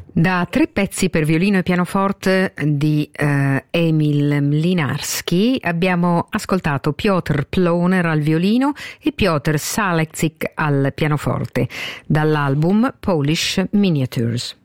Da 3 pezzi per violino e pianoforte di Emil Mlynarski abbiamo ascoltato Piotr Ploner al violino e Piotr Salekzik al pianoforte dall'album Polish Miniatures.